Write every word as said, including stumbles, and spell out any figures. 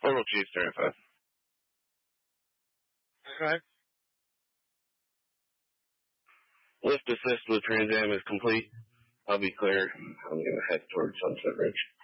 Portal Chief certified. Okay. Lift assist with Trans Am is complete. I'll be clear. I'm going to head towards Sunset Ridge.